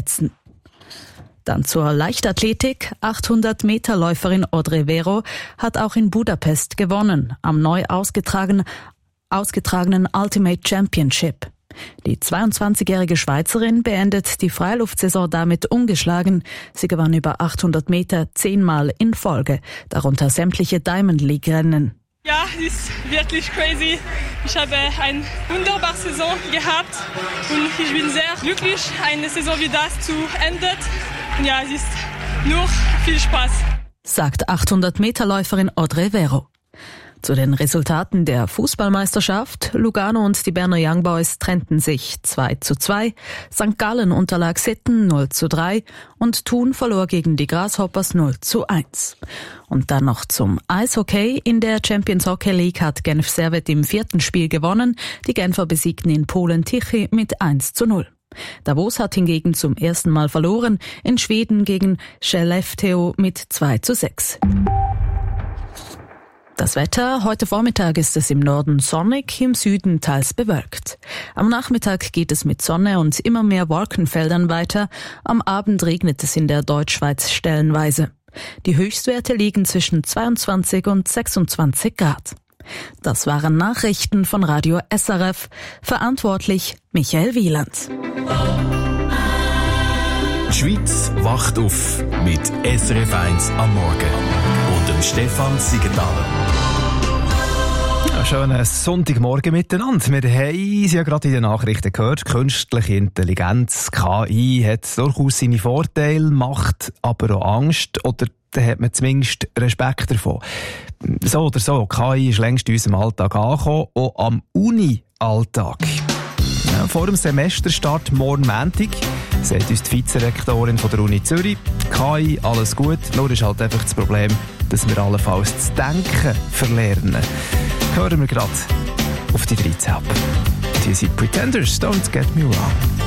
setzen. Dann zur Leichtathletik. 800-Meter-Läuferin Audrey Vero hat auch in Budapest gewonnen, am neu ausgetragenen Ultimate Championship. Die 22-jährige Schweizerin beendet die Freiluftsaison damit ungeschlagen. Sie gewann über 800 Meter 10-mal in Folge, darunter sämtliche Diamond League-Rennen. Ja, es ist wirklich crazy. Ich habe eine wunderbare Saison gehabt und ich bin sehr glücklich, eine Saison wie das zu enden. Ja, es ist nur viel Spaß, sagt 800-Meter-Läuferin Audrey Vero. Zu den Resultaten der Fußballmeisterschaft. Lugano und die Berner Young Boys trennten sich 2:2. St. Gallen unterlag Sitten 0:3 und Thun verlor gegen die Grasshoppers 0:1. Und dann noch zum Eishockey. In der Champions Hockey League hat Genf Servette im 4. Spiel gewonnen. Die Genfer besiegten in Polen Tichy mit 1:0. Davos hat hingegen zum ersten Mal verloren, in Schweden gegen Skellefteå mit 2:6. Das Wetter: Heute Vormittag ist es im Norden sonnig, im Süden teils bewölkt. Am Nachmittag geht es mit Sonne und immer mehr Wolkenfeldern weiter. Am Abend regnet es in der Deutschschweiz stellenweise. Die Höchstwerte liegen zwischen 22 und 26 Grad. Das waren Nachrichten von Radio SRF. Verantwortlich Michael Wieland. Die Schweiz wacht auf mit SRF 1 am Morgen und dem Stefan Siegenthaler. Ja, schönen Sonntagmorgen miteinander. Wir haben es ja gerade in den Nachrichten gehört, künstliche Intelligenz, KI, hat durchaus seine Vorteile, macht aber auch Angst, oder da hat man zumindest Respekt davon. So oder so, KI ist längst in unserem Alltag angekommen, auch am Uni-Alltag. Ja, vor dem Semesterstart morgen Montag sagt uns die Vizerektorin von der Uni Zürich, KI, alles gut, nur ist halt einfach das Problem, dass wir allenfalls das Denken verlernen. Hören wir gerade auf die 13 ab. Die sind Pretenders, don't get me wrong.